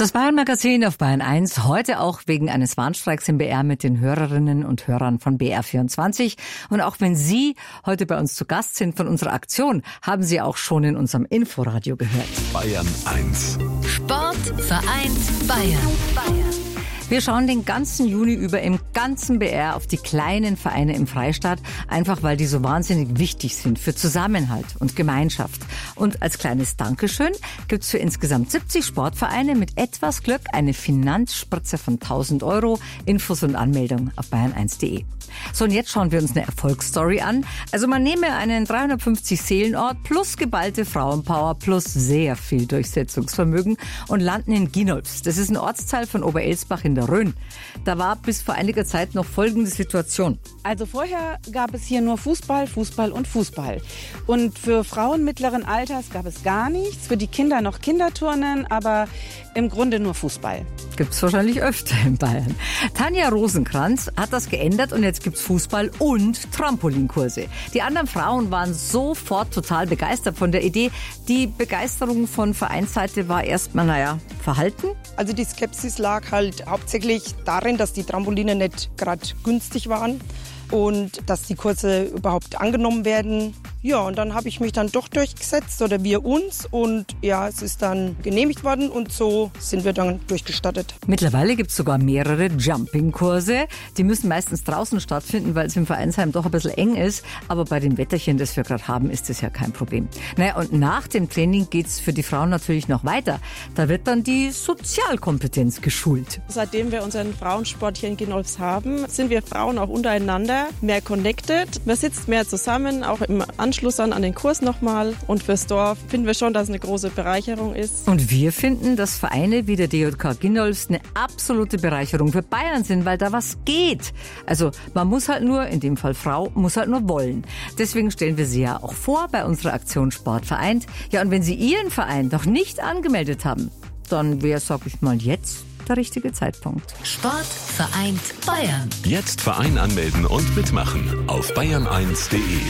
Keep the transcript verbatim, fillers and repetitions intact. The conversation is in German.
Das Bayern-Magazin auf Bayern eins, heute auch wegen eines Warnstreiks im B R mit den Hörerinnen und Hörern von B R vierundzwanzig. Und auch wenn Sie heute bei uns zu Gast sind von unserer Aktion, haben Sie auch schon in unserem Inforadio gehört. Bayern eins. Sport vereint Bayern. Bayern. Wir schauen den ganzen Juni über im ganzen B R auf die kleinen Vereine im Freistaat, einfach weil die so wahnsinnig wichtig sind für Zusammenhalt und Gemeinschaft. Und als kleines Dankeschön gibt's für insgesamt siebzig Sportvereine mit etwas Glück eine Finanzspritze von tausend Euro. Infos und Anmeldung auf bayern eins punkt de. So, und jetzt schauen wir uns eine Erfolgsstory an. Also man nehme einen dreihundertfünfzig Seelenort plus geballte Frauenpower plus sehr viel Durchsetzungsvermögen und landen in Ginolfs. Das ist ein Ortsteil von Oberelsbach in der Rhön. Da war bis vor einiger Zeit noch folgende Situation. Also vorher gab es hier nur Fußball, Fußball und Fußball. Und für Frauen mittleren Alters gab es gar nichts. Für die Kinder noch Kinderturnen, aber im Grunde nur Fußball. Gibt's wahrscheinlich öfter in Bayern. Tanja Rosenkranz hat das geändert und jetzt gibt's Fußball und Trampolinkurse. Die anderen Frauen waren sofort total begeistert von der Idee. Die Begeisterung von Vereinsseite war erstmal, naja, verhalten. Also die Skepsis lag halt hauptsächlich darin, dass die Trampoline nicht gerade günstig waren und dass die Kurse überhaupt angenommen werden. Ja, und dann habe ich mich dann doch durchgesetzt oder wir uns und ja, es ist dann genehmigt worden und so sind wir dann durchgestattet. Mittlerweile gibt es sogar mehrere Jumping-Kurse. Die müssen meistens draußen stattfinden, weil es im Vereinsheim doch ein bisschen eng ist. Aber bei dem Wetterchen, das wir gerade haben, ist das ja kein Problem. Naja, und nach dem Training geht's für die Frauen natürlich noch weiter. Da wird dann die Sozialkompetenz geschult. Seitdem wir unseren Frauensport hier in Ginolfs haben, sind wir Frauen auch untereinander mehr connected. Man sitzt mehr zusammen, auch im Anschluss an, an den Kurs nochmal. Und fürs Dorf finden wir schon, dass es eine große Bereicherung ist. Und wir finden, dass Vereine wie der D J K Ginolfs eine absolute Bereicherung für Bayern sind, weil da was geht. Also man muss halt nur, in dem Fall Frau, muss halt nur wollen. Deswegen stellen wir sie ja auch vor bei unserer Aktion Sport vereint. Ja, und wenn Sie Ihren Verein noch nicht angemeldet haben, dann wäre, sag ich mal, jetzt der richtige Zeitpunkt. Sport vereint Bayern. Jetzt Verein anmelden und mitmachen auf bayern eins punkt de.